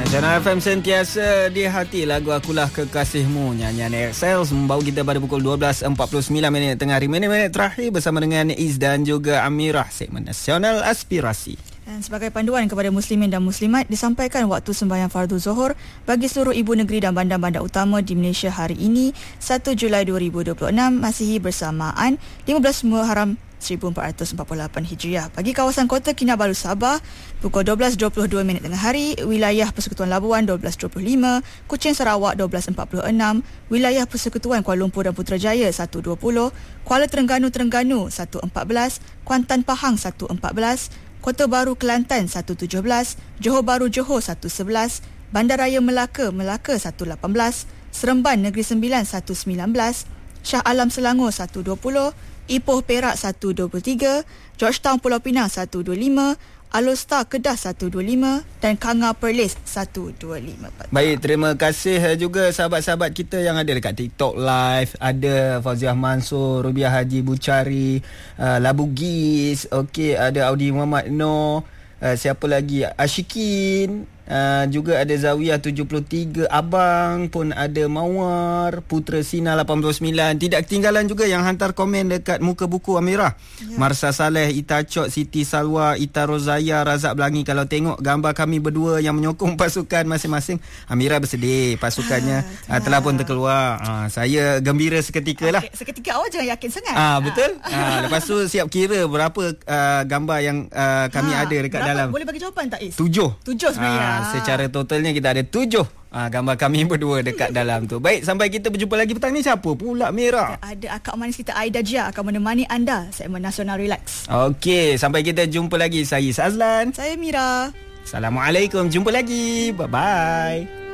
Channel FM sentiasa di hati. Lagu Akulah Kekasihmu, nyanyian Excels membawa kita pada pukul 12.49 tengah hari. Minit-minit terakhir bersama dengan Iz dan juga Amirah, segmen Nasional Aspirasi. Dan sebagai panduan kepada muslimin dan muslimat, disampaikan waktu sembahyang fardu Zuhur bagi seluruh ibu negeri dan bandar-bandar utama di Malaysia hari ini 1 Julai 2026 Masihi bersamaan 15 Muharram 1448 Hijriah. Bagi kawasan Kota Kinabalu Sabah, pukul 12.22 tengah hari, wilayah Persekutuan Labuan 12.25, Kuching Sarawak 12.46, wilayah Persekutuan Kuala Lumpur dan Putrajaya 1.20, Kuala Terengganu 1.14, Kuantan Pahang 1.14, Kota Baru Kelantan 1.17, Johor Bahru Johor 1.11, Bandaraya Melaka 1.18, Seremban Negeri Sembilan 1.19, Shah Alam Selangor 1.20, Ipoh Perak 1.23, Georgetown Pulau Pinang 1.25, Alor Star Kedah 1.25 dan Kanga Perlis 1.25. Baik, terima kasih juga sahabat-sahabat kita yang ada dekat TikTok Live. Ada Fauziah Mansur, Rubiah Haji Bucari, Labu Gis, okey, ada Audi Muhammad Noor, siapa lagi, Ashikin, juga ada Zawiyah 73, Abang pun ada, Mawar, Putra Sina 89. Tidak ketinggalan juga yang hantar komen dekat muka buku Amirah, Marsa Saleh, Ita Chok, Siti Salwa, Ita Rozaya, Razak Belangi. Kalau tengok gambar kami berdua yang menyokong pasukan masing-masing, Amirah bersedih pasukannya telah pun terkeluar. Saya gembira seketika lah. Seketika awak jangan yakin sangat. Betul. Lepas tu siap kira berapa gambar yang kami ada dekat berapa? dalam. Boleh bagi jawapan tak, Is? 7 sebenarnya. Secara totalnya kita ada 7 gambar kami berdua dekat dalam tu. Baik, sampai kita berjumpa lagi petang ni. Siapa pula Mira? Ada akak manis kita Aida Jia akan menemani anda segmen Nasional Relax. Okey, sampai kita jumpa lagi. Saya Azlan, saya Mira. Assalamualaikum, jumpa lagi. Bye bye.